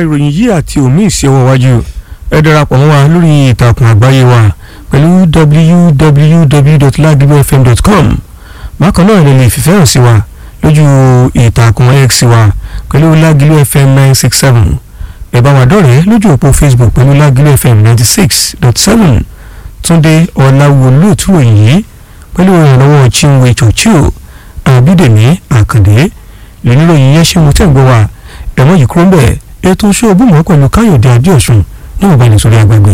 ìròyìn yìí àti omi ìṣẹ́wọ́ wájú ẹ darapọ̀ mọ́ wa lórí ìtàkùn àgbáyé wa pẹ̀lú www.lagilufm.com. bákan náà lè fìfẹ́ hàn sí wa lójú ìtàkùn X wa pẹ̀lú Lagilufm 967. ẹ bá wa dọ̀rẹ́ lójú òpó Facebook pẹ̀lú Lagilufm 96.7. Túndé Ọláwó lóòtú òyìn pẹ̀lú ìrànlọ́wọ́ Chinwe Churchill Abídèmí Àkàndé lóníròyìn yẹn ṣe mo tẹ̀ gbọ́ wa ẹ̀wọ̀n yìí kúrò ń bẹ̀ ètò ṣóòbù mọ́ pẹ̀lú Káyọ̀dé Adéọ̀sùn ní ìbánisọ̀rọ̀ àgbègbè.